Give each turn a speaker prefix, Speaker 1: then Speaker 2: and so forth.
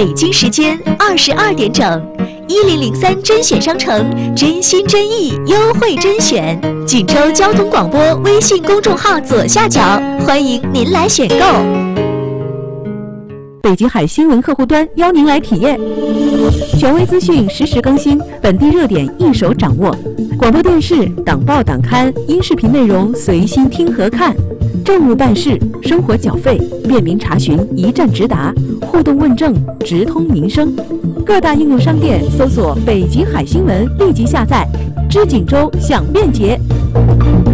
Speaker 1: 北京时间22点整，1003甄选商城，真心真意优惠甄选，锦州交通广播微信公众号左下角，欢迎您来选购。
Speaker 2: 北极海新闻客户端邀您来体验，权威资讯实时更新，本地热点一手掌握，广播电视、党报党刊、音视频内容随心听和看，政务办事、生活缴费便民查询，一站直达，互动问政，直通民生。各大应用商店搜索北极海新闻，立即下载，知锦州享便捷。